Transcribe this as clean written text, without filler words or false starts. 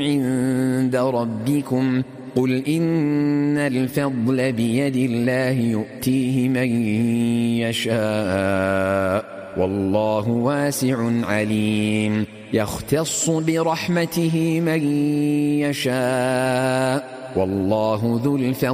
عند ربكم قل إن الفضل بيد الله يؤتيه من يشاء والله واسع عليم يختص برحمته من يشاء والله ذو الفضل